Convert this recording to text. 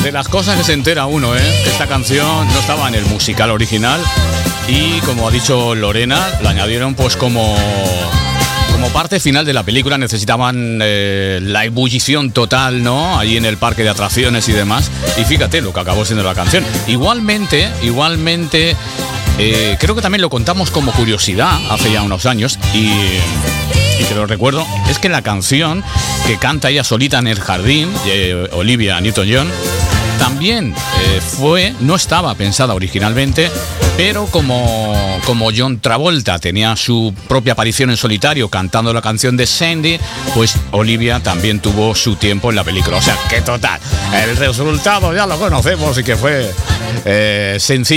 De las cosas que se entera uno, que esta canción no estaba en el musical original y, como ha dicho Lorena, la añadieron pues como parte final de la película. Necesitaban la ebullición total, ¿no? Allí en el parque de atracciones y demás. Y fíjate lo que acabó siendo la canción. Igualmente, creo que también lo contamos como curiosidad hace ya unos años y que lo recuerdo, es que la canción que canta ella solita en el jardín, Olivia Newton-John, también no estaba pensada originalmente, pero como John Travolta tenía su propia aparición en solitario cantando la canción de Sandy, pues Olivia también tuvo su tiempo en la película. O sea, que total, el resultado ya lo conocemos y que fue sencillo.